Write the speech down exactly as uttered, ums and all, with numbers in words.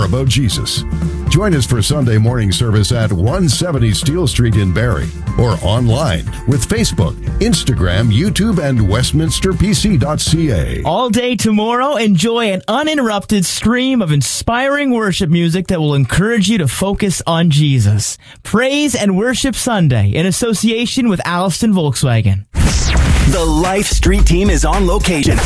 about Jesus. Join us for Sunday morning service at one seventy Steele Street in Barrie or online with Facebook, Instagram, YouTube, and westminster p c dot c a. All day tomorrow, enjoy an uninterrupted stream of inspiring worship music that will encourage you to focus on Jesus. Praise and Worship Sunday in association with Alliston Volkswagen. The Life Street team is on location.